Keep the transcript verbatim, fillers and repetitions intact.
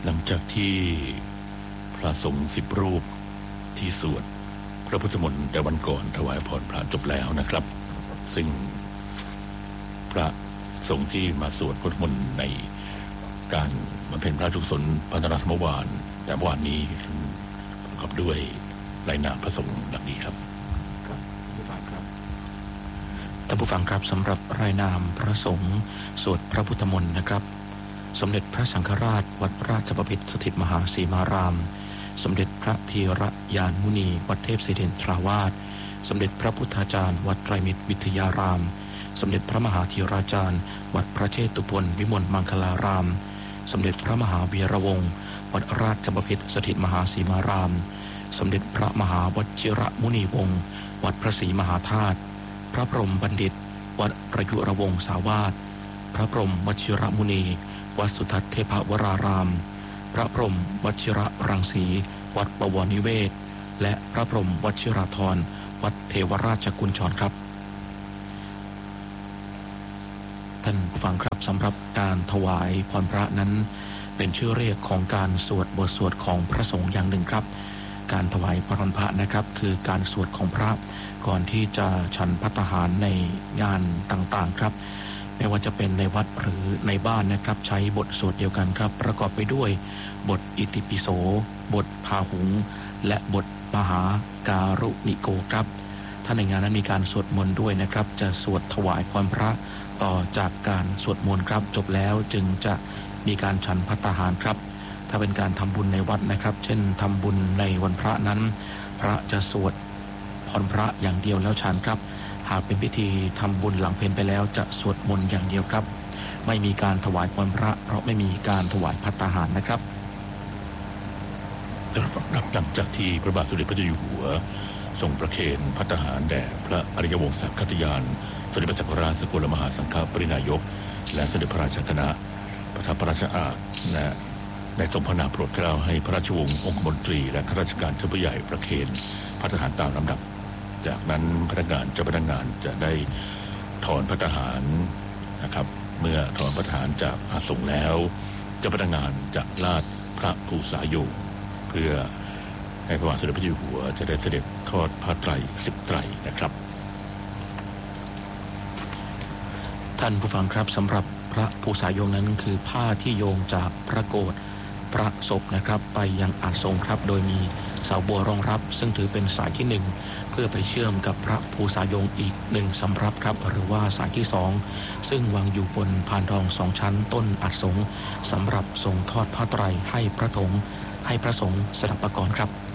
หลังจากที่พระสงฆ์สิบรูปที่สวดพระพุทธมนต์แต่วันก่อนถวายพรพระจบแล้วนะครับ ซึ่งพระสงฆ์ที่มาสวดพุทธมนต์ในการบำเพ็ญพระราชกุศลพันธนาสมวานแต่เมื่อวานนี้ประกอบด้วยรายนามพระสงฆ์ดังนี้ครับท่านผู้ฟังครับสำหรับรายนามพระสงฆ์สวดพระพุทธมนต์นะครับสมเด็จพระสังฆราชวัดราชบพิตรสถิตมหาสีมารามสมเด็จพระธีรยานมุนีวัดเทพศิรินทราวาสสมเด็จพระพุทธาจารย์วัดไตรมิตรวิทยารามสมเด็จพระมหาธีราจารย์วัดพระเชตุพนวิมลมังคลารามสมเด็จพระมหาวีระวงศ์วัดราชบพิตรสถิตมหาสีมารามสมเด็จพระมหาวชิระมุนีวงศ์วัดพระศรีมหาธาตุพระพรหมบัณฑิตวัดประยุรวงศาวาสพระพรหมวชิระมุนีวัดสุทัศน์เทพวรารามพระพรหมวชิระรังสีวัดบวรนิเวศและพระพรหมวชิราธรวัดเทวราชกุญชรครับท่านผู้ฟังครับสำหรับการถวายพรพระนั้นเป็นชื่อเรียกของการสวดบทสวดของพระสงฆ์อย่างหนึ่งครับการถวายพรพระนะครับคือการสวดของพระก่อนที่จะฉันภัตตาหารในงานต่างๆครับไม่ว่าจะเป็นในวัดหรือในบ้านนะครับใช้บทสวดเดียวกันครับประกอบไปด้วยบทอิติปิโสบทพาหุงและบทมหาการุณิโกครับถ้าในงานนั้นมีการสวดมนต์ด้วยนะครับจะสวดถวายพรพระต่อจากการสวดมนต์ครับจบแล้วจึงจะมีการฉันภัตตาหารครับถ้าเป็นการทำบุญในวัดนะครับเช่นทำบุญในวันพระนั้นพระจะสวดพรพระอย่างเดียวแล้วฉันครับหากเป็นพิธีทำบุญหลังเพลไปแล้วจะสวดมนต์อย่างเดียวครับไม่มีการถวายพรพระเพราะไม่มีการถวายภัตตาหารนะครับหลังจากที่พระบาทสมเด็จพระเจ้าอยู่หัวทรงประเคนภัตตาหารแด่พระอริยวงศคัตยานสมเด็จพระสังฆราชสกลมหาสังฆปรินายกและสมเด็จพระราชคณะประทับพระราชอาณและได้ทรงพระนามโปรดเกล้าให้พระราชวงศ์องคมนตรีและข้าราชการชั้นผู้ใหญ่ประเคนภัตตาหารตามลำดับจากนั้นพนักงานเจ้าพนักงานจะได้ถอนภัตตาหารนะครับเมื่อถอนภัตตาหารจากอาสงฆ์แล้วเจ้าพนักงานจะลาดพระภูษาโยงเพื่อให้พระบาทสมเด็จพระเจ้าอยู่หัวจะได้เสด็จทอดผ้าไตรสิบไตรนะครับท่านผู้ฟังครับสำหรับพระภูษาโยงนั้นคือผ้าที่โยงจากพระโกฐพระศพนะครับไปยังอาสงฆ์ครับโดยมีเสาบัวรองรับซึ่งถือเป็นสายที่หนึ่งเพื่อไปเชื่อมกับพระภูษาโยงอีกหนึ่งสำรับครับหรือว่าสายที่สองซึ่งวางอยู่บนพานทองสองชั้นต้นอาสงฆ์สำหรับทรงทอดผ้าไตรให้พระธงให้พระสงฆ์สดับประกรณ์ครับ